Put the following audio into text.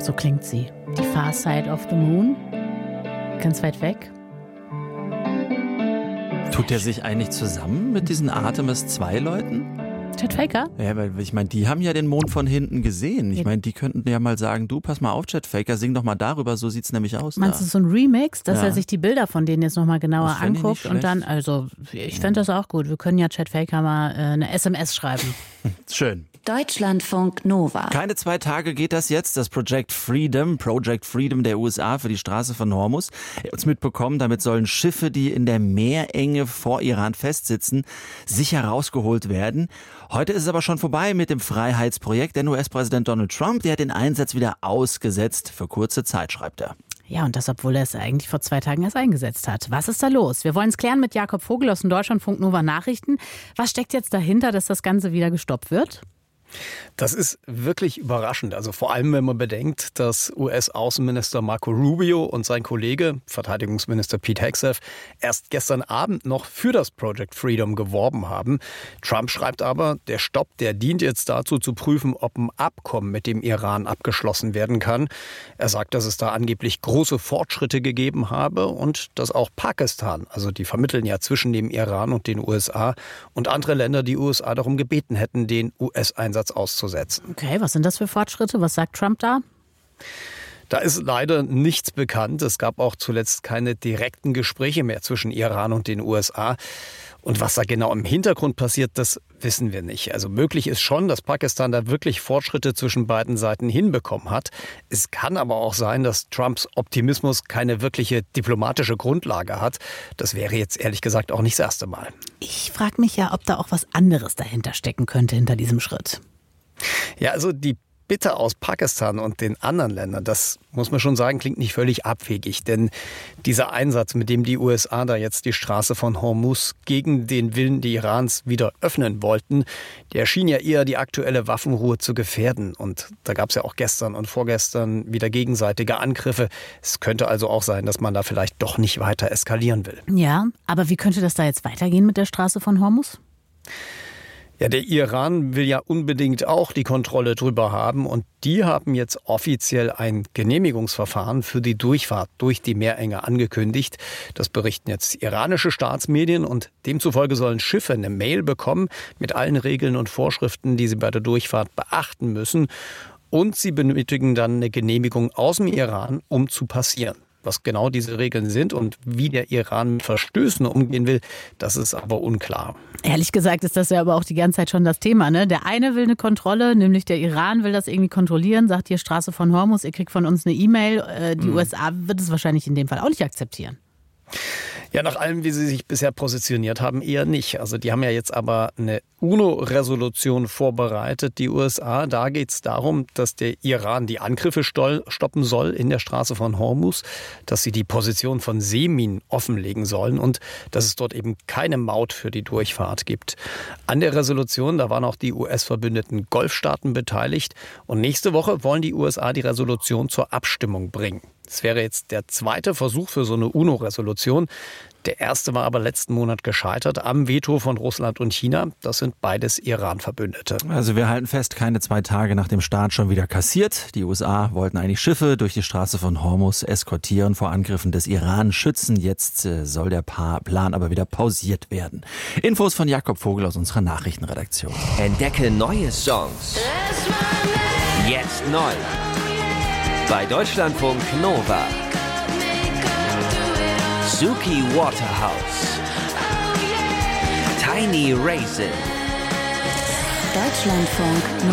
So klingt sie. Die Far Side of the Moon. Ganz weit weg. Tut der sich eigentlich zusammen mit diesen Artemis 2 Leuten? Chet Faker? Ja, weil ich meine, die haben ja den Mond von hinten gesehen. Ich meine, die könnten ja mal sagen, du, pass mal auf, Chet Faker, sing doch mal darüber, so sieht's nämlich aus. Meinst du so ein Remix, dass er sich die Bilder von denen jetzt nochmal genauer anguckt und dann, also ich fände das auch gut. Wir können ja Chet Faker mal eine SMS schreiben. Schön. Deutschlandfunk Nova. Keine 2 Tage geht das jetzt, das Project Freedom der USA für die Straße von Hormuz. Ihr habt es mitbekommen, damit sollen Schiffe, die in der Meerenge vor Iran festsitzen, sicher rausgeholt werden. Heute ist es aber schon vorbei mit dem Freiheitsprojekt, denn US-Präsident Donald Trump, der hat den Einsatz wieder ausgesetzt für kurze Zeit, schreibt er. Ja, und das, obwohl er es eigentlich vor 2 Tagen erst eingesetzt hat. Was ist da los? Wir wollen es klären mit Jakob Vogel aus den Deutschlandfunk Nova Nachrichten. Was steckt jetzt dahinter, dass das Ganze wieder gestoppt wird? Das ist wirklich überraschend. Also vor allem, wenn man bedenkt, dass US-Außenminister Marco Rubio und sein Kollege, Verteidigungsminister Pete Hegseth, erst gestern Abend noch für das Project Freedom geworben haben. Trump schreibt aber, der Stopp, der dient jetzt dazu zu prüfen, ob ein Abkommen mit dem Iran abgeschlossen werden kann. Er sagt, dass es da angeblich große Fortschritte gegeben habe und dass auch Pakistan, also die vermitteln ja zwischen dem Iran und den USA und andere Länder die USA darum gebeten hätten, den US-Einsatz auszusetzen. Okay, was sind das für Fortschritte? Was sagt Trump da? Da ist leider nichts bekannt. Es gab auch zuletzt keine direkten Gespräche mehr zwischen Iran und den USA. Und was da genau im Hintergrund passiert, das wissen wir nicht. Also möglich ist schon, dass Pakistan da wirklich Fortschritte zwischen beiden Seiten hinbekommen hat. Es kann aber auch sein, dass Trumps Optimismus keine wirkliche diplomatische Grundlage hat. Das wäre jetzt ehrlich gesagt auch nicht das erste Mal. Ich frage mich ja, ob da auch was anderes dahinter stecken könnte, hinter diesem Schritt. Ja, also die Bitte aus Pakistan und den anderen Ländern, das muss man schon sagen, klingt nicht völlig abwegig. Denn dieser Einsatz, mit dem die USA da jetzt die Straße von Hormuz gegen den Willen des Irans wieder öffnen wollten, der schien ja eher die aktuelle Waffenruhe zu gefährden. Und da gab es ja auch gestern und vorgestern wieder gegenseitige Angriffe. Es könnte also auch sein, dass man da vielleicht doch nicht weiter eskalieren will. Ja, aber wie könnte das da jetzt weitergehen mit der Straße von Hormuz? Ja, der Iran will ja unbedingt auch die Kontrolle drüber haben und die haben jetzt offiziell ein Genehmigungsverfahren für die Durchfahrt durch die Meerenge angekündigt. Das berichten jetzt iranische Staatsmedien und demzufolge sollen Schiffe eine Mail bekommen mit allen Regeln und Vorschriften, die sie bei der Durchfahrt beachten müssen. Und sie benötigen dann eine Genehmigung aus dem Iran, um zu passieren. Was genau diese Regeln sind und wie der Iran mit Verstößen umgehen will, das ist aber unklar. Ehrlich gesagt ist das ja aber auch die ganze Zeit schon das Thema, ne? Der eine will eine Kontrolle, nämlich der Iran will das irgendwie kontrollieren, sagt hier Straße von Hormuz, ihr kriegt von uns eine E-Mail. Die USA wird es wahrscheinlich in dem Fall auch nicht akzeptieren. Ja, nach allem, wie sie sich bisher positioniert haben, eher nicht. Also die haben ja jetzt aber eine UNO-Resolution vorbereitet, die USA. Da geht es darum, dass der Iran die Angriffe stoppen soll in der Straße von Hormuz, dass sie die Position von Seeminen offenlegen sollen und dass es dort eben keine Maut für die Durchfahrt gibt. An der Resolution, da waren auch die US-verbündeten Golfstaaten beteiligt. Und nächste Woche wollen die USA die Resolution zur Abstimmung bringen. Es wäre jetzt der zweite Versuch für so eine UNO-Resolution. Der erste war aber letzten Monat gescheitert am Veto von Russland und China. Das sind beides Iran-Verbündete. Also wir halten fest, keine 2 Tage nach dem Start schon wieder kassiert. Die USA wollten eigentlich Schiffe durch die Straße von Hormuz eskortieren, vor Angriffen des Iran schützen. Jetzt soll der Plan aber wieder pausiert werden. Infos von Jakob Vogel aus unserer Nachrichtenredaktion. Entdecke neue Songs. Jetzt neu. Bei Deutschlandfunk Nova. Suki Waterhouse. Tiny Raisin. Deutschlandfunk Nova.